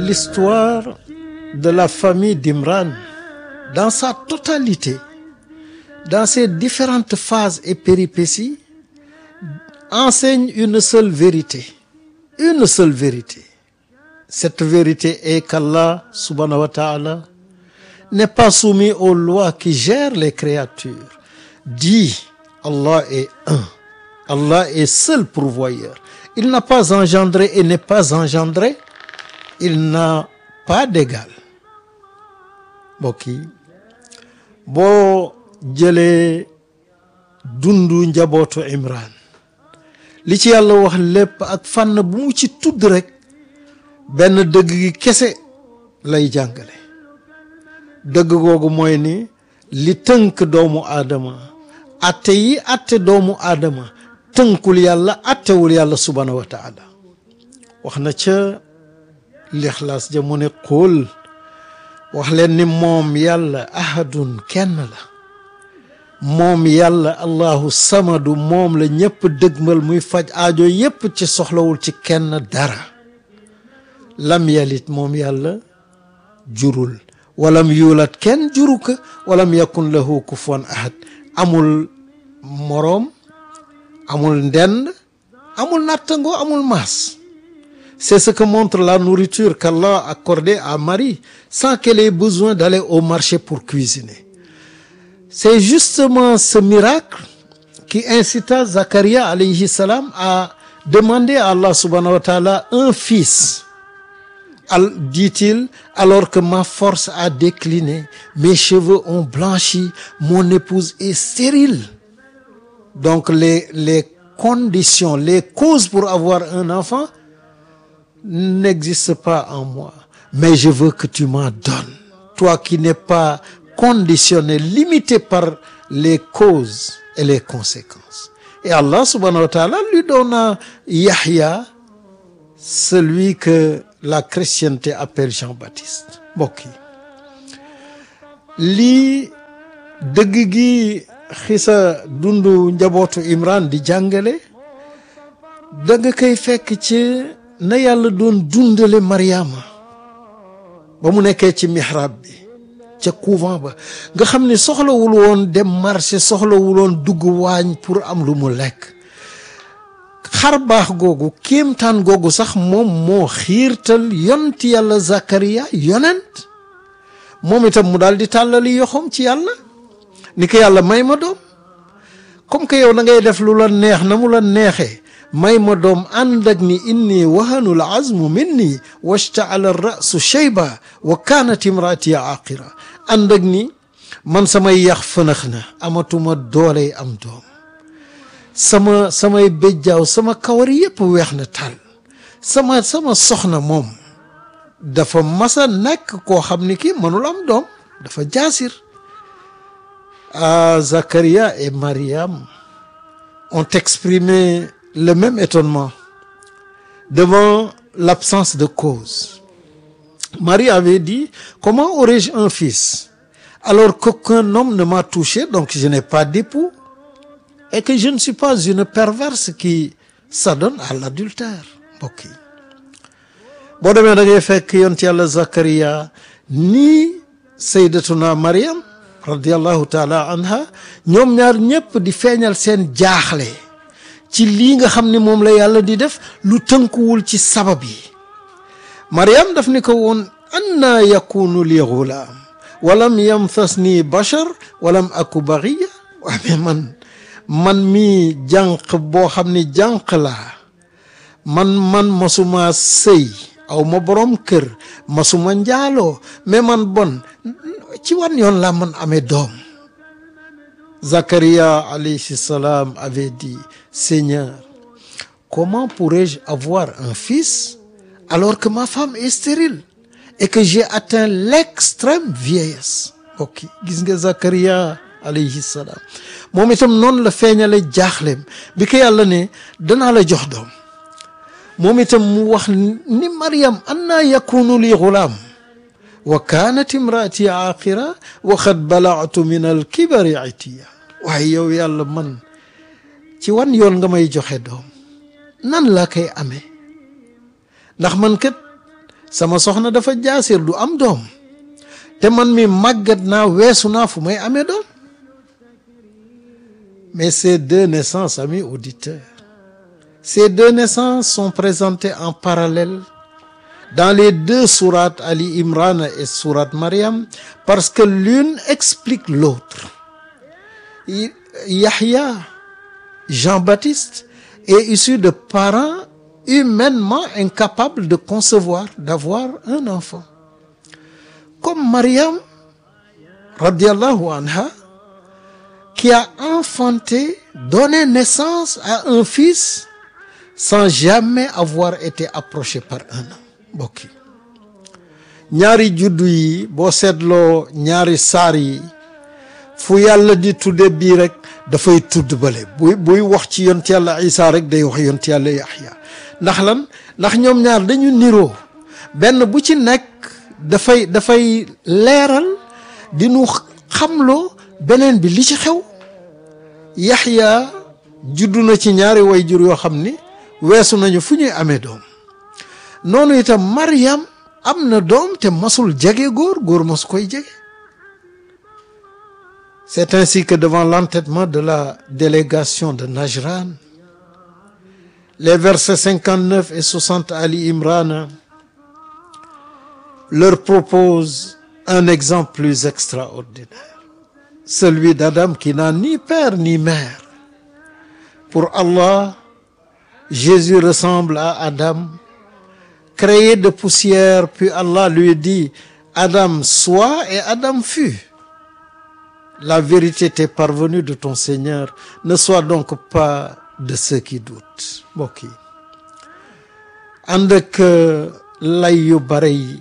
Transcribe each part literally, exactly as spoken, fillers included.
l'histoire de la famille d'Imran dans sa totalité, dans ses différentes phases et péripéties, enseigne une seule vérité, une seule vérité. Cette vérité est qu'Allah subhanahu wa ta'ala n'est pas soumis aux lois qui gèrent les créatures. Dit, Allah est un, Allah est seul pourvoyeur. Il n'a pas engendré et n'est pas engendré, il n'a pas d'égal. mbokk yi boo jëlee dundu njabootu Imran li ci yàlla wax lépp ak fànn bu mu ci tudd rek benn dëgg gi kese lay jàngale. dëgg googu mooy ni li tënk doomu aadama atte yi atte doomu aadama tënkul yàlla attewul yàlla subhanahu wa taala. wax na ca lixlaas ja mu ne qul wax leen ni moom yàlla ahadun kenn la, moom yàlla allahu samadu moom la ñëpp dëgmal muy faj aajo yépp ci soxlawul ci kenn dara. lam yalit moom yàlla jurul, walam yuulat kenn juru ko, walam yakun lahu kufuwan ahad amul moroom, amul ndend, amul nattango, amul maas. C'est ce que montre la nourriture qu'Allah a accordée à Marie sans qu'elle ait besoin d'aller au marché pour cuisiner. C'est justement ce miracle qui incita Zacharia alayhi salam à demander à Allah subhanahu wa ta'ala un fils. Al, dit-il, alors que ma force a décliné, mes cheveux ont blanchi, mon épouse est stérile. Donc les, les conditions, les causes pour avoir un enfant n'existe pas en moi, mais je veux que tu m'en donnes, toi qui n'es pas conditionné, limité par les causes et les conséquences. Et Allah subhanahu wa ta'ala lui donna Yahya, celui que la chrétienté appelle Jean-Baptiste. mbokk yi lii dëgg gi xisa dundu njabootu Imran di jàngale da nga koy fekk ci na yàlla doon dundale Mariama ba mu nekkee ci mihrab bi ca couvent ba nga xam ne soxlawul woon dem marché, soxlawul woon dugg waañ pour am lu mu lekk. xar baax googu kéemtaan googu sax moom moo xiirtal yonti yàlla Zakaria yonent moom itam mu daal di tàllali yoxom ci yàlla ni ko yàlla may ma doom, comme que yow da ngay def lu la neex na mu la neexee, may ma doom ànd ak ni inni wahanul azmu minni washta'ala ar-ra'su shayba wa kanat imraati aqira. ànd ak ni man samay yax fënax na amatuma doole am doom, sama samay béjjaaw sama kawar yépp weex na tal, sama sama soxna moom dafa masa nekk koo xam ni ki mënul am doom, dafa jaasir. ah Zacharia et Mariam ont exprimé le même étonnement devant l'absence de cause. Marie avait dit, comment aurais-je un fils alors qu'aucun homme ne m'a touché, donc je n'ai pas d'époux et que je ne suis pas une perverse qui s'adonne à l'adultère. mbokk yi boo demee da ngay fekk yonent yàlla Zacharia ni sayyidatuna Mariam radiyallahu taala anha ñoom ñaar ñépp di feeñal seen jaaxle ci lii nga xam ne moom la yàlla di def lu tënkuwul ci sabab yi. Mariam daf ni ko woon anna yakunu li ghulaam walam yamsasni bashar walam aku baghiya. waa mais man man mi jànq boo xam ni jànq laa, man man masuma sëy, aw ma borom kër, masuma njaaloo, mais man bon ci wan yoon laa man amee doom. Zacharia alayhi salam avait dit, Seigneur, comment pourrais-je avoir un fils alors que ma femme est stérile et que j'ai atteint l'extrême vieillesse. ok gis nga Zacharia alayhi salam moom itam noonu la feeñale jaaxleem bi ko yàlla ne danaa la jox doom. moom itam mu wax ni Mariam anna yakunu li ghulaam wa kanat imraati aqira wa qad balagtu min al-kibari itiya. waaye yow yàlla man ci wan yoon nga may joxe doom, nan laa koy amee, ndax man kat sama soxna dafa jaasir du am doom te man mi màggat naa weesu naa fu may amee doom. Mais ces deux naissances, amis auditeurs, ces deux naissances sont présentées en parallèle dans les deux sourates Ali Imran et sourate Maryam parce que l'une explique l'autre. Yahya, Jean-Baptiste, est issu de parents humainement incapables de concevoir, d'avoir un enfant. Comme Maryam, radiallahu anha, qui a enfanté, donné naissance à un fils sans jamais avoir été approché par un homme. Mbokk yi ñaari juddu yi boo seetloo ñaari saar yi fu yàlla di tudde bii rek dafay tudd bale buy buy wax ci yonent yàlla Isa rek day wax yonent yàlla Yaxya ndax lan ndax ñoom ñaar dañu niroo benn bu ci nekk dafay dafay leeral di nu xamloo beneen bi li ci xew. Yaxya juddu na ci ñaari way jur yoo xam ni weesu nañu fu ñuy amee doom noonu itam Maryam am na doom te masul jege góor góor masu koy jege. C'est ainsi que devant l'entêtement de la délégation de Najran, les versets cinquante-neuf et soixante Ali Imran leur proposent un exemple plus extraordinaire. Celui d'Adam qui n'a ni père ni mère. Pour Allah, Jésus ressemble à Adam, créé de poussière, puis Allah lui dit, Adam sois et Adam fut. La vérité t'est parvenue de ton Seigneur, ne sois donc pas de ceux qui doutent. Mbokk yi ànd ak lay yu bare yi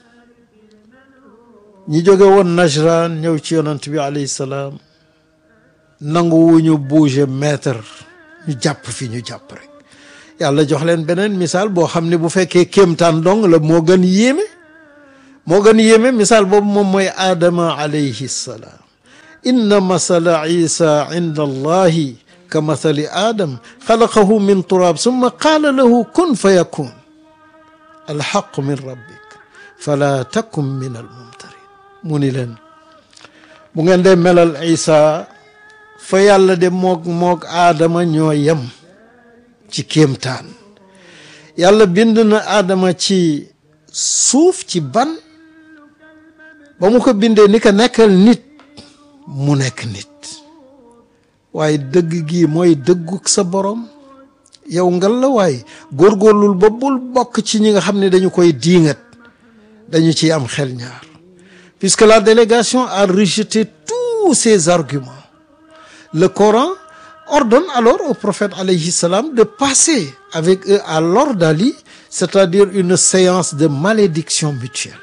ñi jóge woon Najran ñëw ci yonant bi alayhi salaam nangu wuñu bouger mètre ñu jàpp fi ñu jàpp rek yàlla jox leen beneen misaal boo xam ne bu fekkee kéemtaan dong la moo gën yéeme moo gën yéeme misaal boobu moom mooy Adama alayhi salaam. inna masala Isa inda allahi ka masali Adam xalaqahu min turab summa qaala lahu kun fa yakun alxaqu min rabbik fala takun min almumtarin. mu ni leen bu ngeen dee melal Isa fa yàlla de moog moog Adama ñoo yem ci kéemtaan. yàlla bind na Adama ci suuf ci ban ba mu ko bindee ni ko nekkal nit mu nekk nit waaye dëgg gi mooy dëgguk sa borom yow ngal la waaye góorgóorlul ba bul bokk ci ñi nga xam ne dañu koy diingat dañu ci am xel ñaar puisque la délégation a rejeté tous ces arguments. Le Coran ordonne alors au prophète alayhi salam de passer avec eux à l'ordalie, c'est-à-dire une séance de malédiction mutuelle.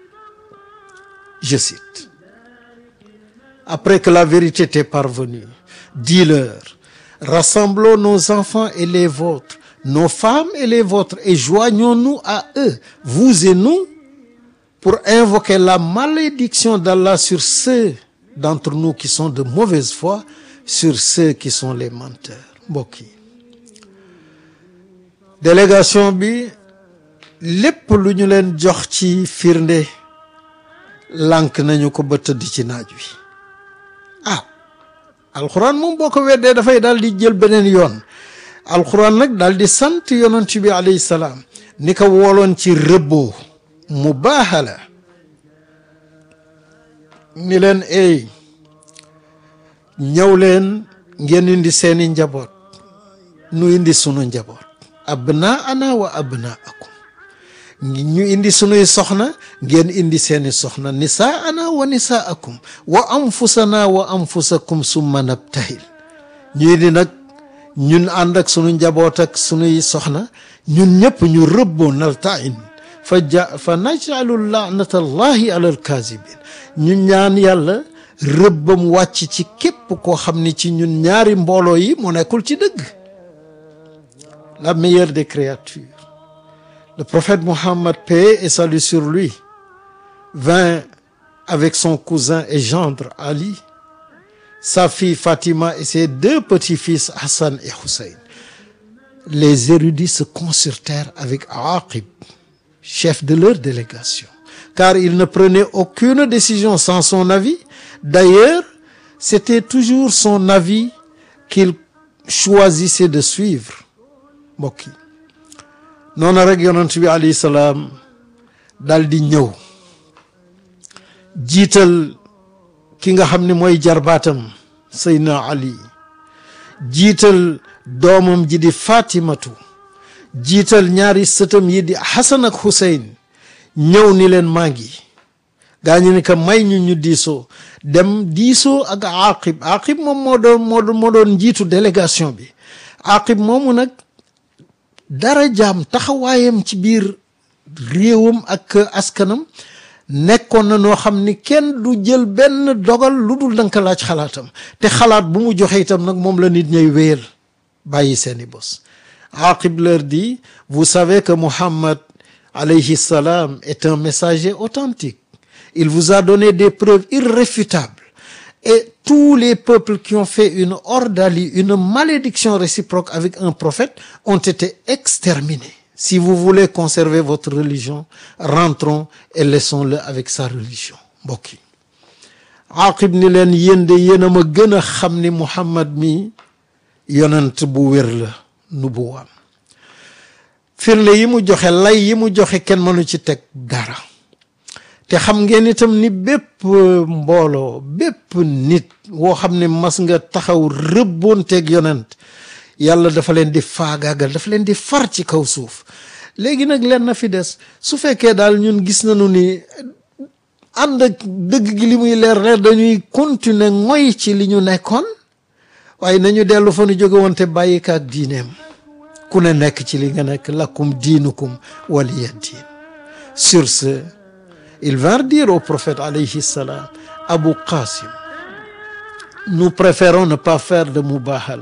Je cite: après que la vérité t'est parvenue, dis-leur, rassemblons nos enfants et les vôtres, nos femmes et les vôtres, et joignons-nous à eux, vous et nous, pour invoquer la malédiction d'Allah sur ceux d'entre nous qui sont de mauvaise foi, sur ceux qui sont les menteurs. Mbokk yi délégation bi lépp lu ñu leen jox ci firnde lànk nañu ko ba tëdd ci naaj wi. ah alxuraan moom boo ko weddee dafay daal di jël beneen yoon. alxuraan nag daal di sant yonent bi alayhi salaam ni ko woloon ci rëbboo mubaahala ni leen ey ñëw leen ngeen indi seeni njaboot nu indi sunu njaboot abna ana wa abna akum ñu indi sunuy soxna ngeen indi seeni soxna nisa ana wa nisa akum wa anfusana wa anfusakum summa nabtahil ñu indi nag ñun ànd ak sunu njaboot ak sunuy soxna ñun ñëpp ñu rëbboo naltain fa ja fa naj'alu la'nata allahi ala alkazibin ñu ñaan yàlla rëbbam wàcc ci képp koo xam ni ci ñun ñaari mbooloo yi mu nekkul ci dëgg. La meilleure des créatures, le prophète Mohammed, paix et salut sur lui, vint avec son cousin et gendre Ali, sa fille Fatima et ses deux petits-fils Hassan et Hussein. Les érudits se concertèrent avec Aqib, chef de leur délégation, car il ne prenait aucune décision sans son avis. D'ailleurs, c'était toujours son avis qu'il choisissait de suivre. mbokk yi noonu rek yonent bi alayhi salaam dal di ñëw jiital ki nga xam ne mooy jarbaatam Seydina Ali, jiital doomam ji di Fatimatu, jiital ñaari sëtam yi di Hasan ak Huseyn, ñëw ni leen maa ngi gaa ñu ni ko may ñu ñu diisoo dem diisoo ak Aqib. Aqib moom moo doon moo doon moo doon njiitu délégation bi. Aqib moomu nag dara jaam taxawaayam ci biir réewam ak askanam nekkoon na noo xam ni kenn du jël benn dogal lu dul danga ko laaj xalaatam, te xalaat bu mu joxe itam nag moom la nit ñay wéyal bàyyi seeni bos. Aqib leur dit: vous savez que Muhammad alayhi salam est un messager authentique. Il vous a donné des preuves irréfutables, et tous les peuples qui ont fait une ordalie, une malédiction réciproque avec un prophète ont été exterminés. Si vous voulez conserver votre religion, rentrons et laissons-le avec sa religion. mbokk yi Aqib ni leen yéen de yéen a ma gën a xam ni Muhammad mi yonent bu wér la nubuwaam. firnde yi mu joxe, lay yi mu joxe kenn mënu ci teg dara. te xam ngeen itam ni bépp mbooloo, bépp nit woo xam ne mas nga taxaw rëbboonteeg yonent, yàlla dafa leen di faagaagal, dafa leen di far ci kaw suuf. léegi nag leen na fi des, su fekkee daal ñun gis nañu ni ànd ak dëgg gi li muy leer leer dañuy continuer ngoy ci li ñu nekkoon, waaye nañu dellu fa nu jóge woon te bàyyi ka ak diineem. ku ne nekk ci li nga nekk, lakum diinukum waliya diin. Sur ce, ils vinrent dire au prophète alayhi salam: Abou Qasim, nous préférons ne pas faire de mubahala.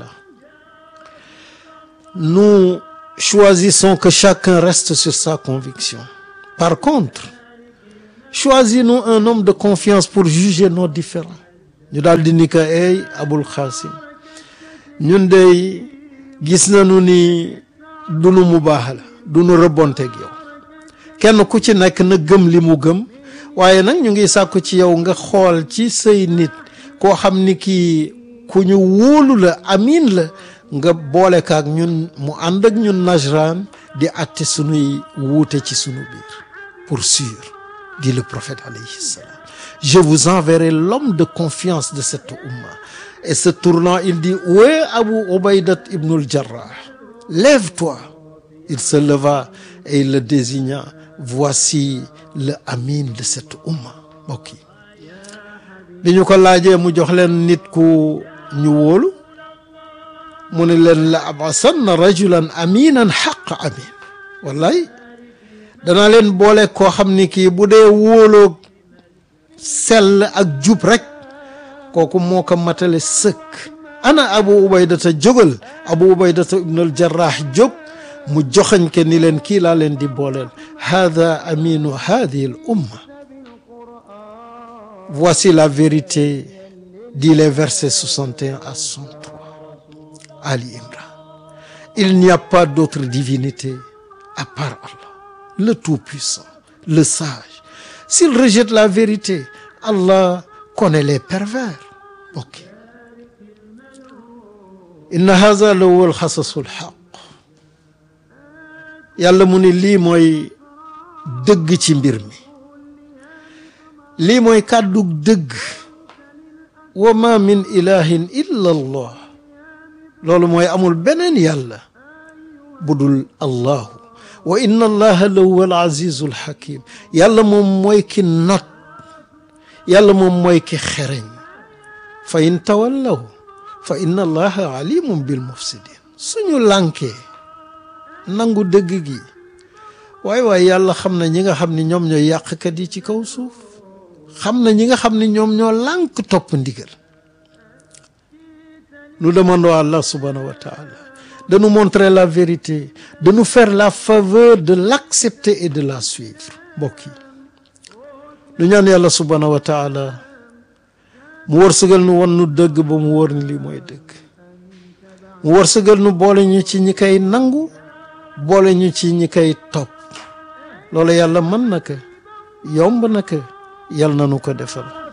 Nous choisissons que chacun reste sur sa conviction. Par contre, choisis-nous un homme de confiance pour juger nos différends. ñu daal di ni ko: ey Abul Qasim, ñun dey gis nañu ni dunu mubahala, dunu rëbbonteeg yow. kenn ku ci nekk na gëm li mu gëm, waaye nag ñu ngi sàkku ci yow nga xool ci say nit koo xam ni kii ku ñu wóolu la, amin la, nga boole kaak ñun mu ànd ak ñun Najran di àtte sunuy wuute ci sunu biir. Pour sûr, dit le prophète alayhi salam, je vous enverrai l'homme de confiance de cette umma. Et se tournant, il dit: où est Abu Ubaydat ibn al-Jarrah? Lève-toi. Il se leva et il le désigna: voici le amin de cette umma. mbokk yi bi ñu ko laajee mu jox leen nit ku ñu wóolu, mu ne leen: la abasanna rajulan aminan xaq amin. wallaay danaa leen boole koo xam ni kii bu dee wóoloo sell ak jub rek, kooku moo ko matale sëkk. ana Abu Ubaydata, jógal. Abu Ubaydata ibn al-Jarrah jóg, mu joxañ ke ni leen kii laa leen di booleel: hada aminu hadihi al umma. Voici la vérité, dit les versets soixante et un à soixante-trois. Ali Imran. Il n'y a pas d'autre divinité à part Allah, le Tout-Puissant, le Sage. S'il rejette la vérité, Allah connaît les pervers. ok inna haza la huwa al-qasasul haqq. yàlla mu ni lii mooy dëgg ci mbir mi, lii mooy kàddu dëgg. wa ma min ilahin illa allah. loolu mooy amul beneen yàlla budul allahu. wa inna allaha la huwa al-azizu al-hakim. yàlla moom mooy ki not, yàlla moom mooy ki xereñ. fa in tawallaw fa inna allaha alimun bil mufsidin. suñu lànkee nangu dëgg gi, waaye waaye yàlla xam na ñi nga xam ni ñoom ñooy yàqkat yi ci kaw suuf, xam na ñi nga xam ni ñoom ñoo lànk topp ndigal. Nous demandons à Allah subhanahu wa ta'ala de nous montrer la vérité, de nous faire la faveur de l'accepter et de la suivre. mbokk yi lu ñaan yàlla subhanahu wa ta'ala mu wërsëgal nu won nu dëgg ba mu wóor ni lii mooy dëgg, mu wërsëgal nu boole ñu ci ñi koy nangu, boole ñu ci ñi koy topp. loolu yàlla mën na ko yomb na ko yal na nu ko defal